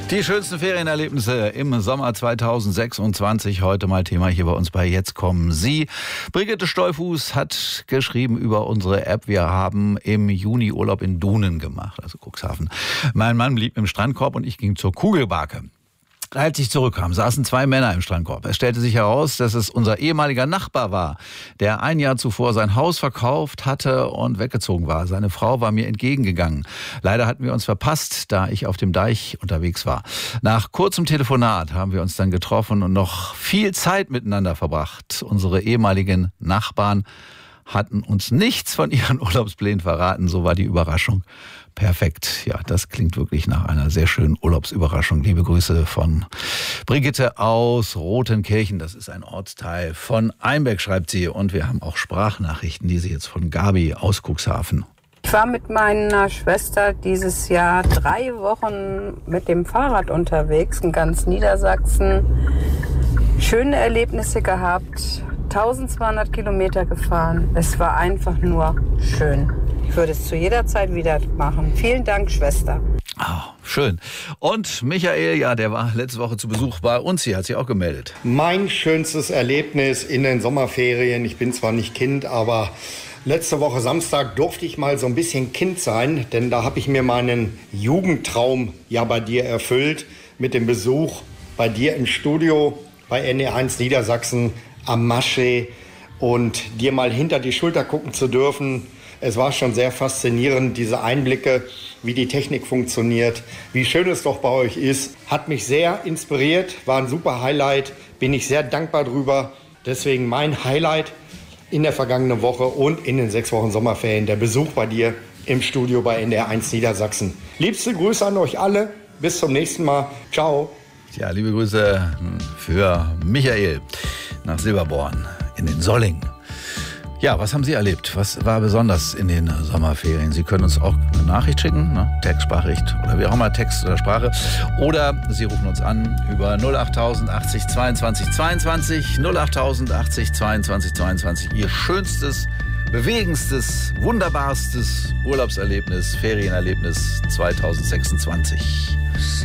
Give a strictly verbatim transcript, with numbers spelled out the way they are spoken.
Die schönsten Ferienerlebnisse im Sommer zweitausendsechsundzwanzig. Heute mal Thema hier bei uns bei Jetzt kommen Sie. Brigitte Stolfuß hat geschrieben über unsere App. Wir haben im Juni Urlaub in Dunen gemacht, also Cuxhaven. Mein Mann blieb im Strandkorb und ich ging zur Kugelbarke. Als ich zurückkam, saßen zwei Männer im Strandkorb. Es stellte sich heraus, dass es unser ehemaliger Nachbar war, der ein Jahr zuvor sein Haus verkauft hatte und weggezogen war. Seine Frau war mir entgegengegangen. Leider hatten wir uns verpasst, da ich auf dem Deich unterwegs war. Nach kurzem Telefonat haben wir uns dann getroffen und noch viel Zeit miteinander verbracht. Unsere ehemaligen Nachbarn hatten uns nichts von ihren Urlaubsplänen verraten. So war die Überraschung perfekt. Ja, das klingt wirklich nach einer sehr schönen Urlaubsüberraschung. Liebe Grüße von Brigitte aus Rothenkirchen. Das ist ein Ortsteil von Einbeck, schreibt sie. Und wir haben auch Sprachnachrichten, diese jetzt von Gabi aus Cuxhaven. Ich war mit meiner Schwester dieses Jahr drei Wochen mit dem Fahrrad unterwegs in ganz Niedersachsen. Schöne Erlebnisse gehabt. eintausendzweihundert Kilometer gefahren. Es war einfach nur schön. Ich würde es zu jeder Zeit wieder machen. Vielen Dank, Schwester. Oh, schön. Und Michael, ja, der war letzte Woche zu Besuch bei uns hier, hat sich auch gemeldet. Mein schönstes Erlebnis in den Sommerferien, ich bin zwar nicht Kind, aber letzte Woche Samstag durfte ich mal so ein bisschen Kind sein, denn da habe ich mir meinen Jugendtraum ja bei dir erfüllt mit dem Besuch bei dir im Studio bei N D R eins Niedersachsen am Maschsee und dir mal hinter die Schulter gucken zu dürfen. Es war schon sehr faszinierend, diese Einblicke, wie die Technik funktioniert, wie schön es doch bei euch ist. Hat mich sehr inspiriert, war ein super Highlight, bin ich sehr dankbar drüber. Deswegen mein Highlight in der vergangenen Woche und in den sechs Wochen Sommerferien, der Besuch bei dir im Studio bei N D R eins Niedersachsen. Liebste Grüße an euch alle, bis zum nächsten Mal. Ciao. Ja, liebe Grüße für Michael nach Silberborn in den Solling. Ja, was haben Sie erlebt? Was war besonders in den Sommerferien? Sie können uns auch eine Nachricht schicken, ne? Text, Sprachricht oder wie auch immer, Text oder Sprache. Oder Sie rufen uns an über null acht tausend achtzig zweiundzwanzig zweiundzwanzig, null acht tausend achtzig zweiundzwanzig zweiundzwanzig. Ihr schönstes, bewegendstes, wunderbarstes Urlaubserlebnis, Ferienerlebnis zweitausendsechsundzwanzig.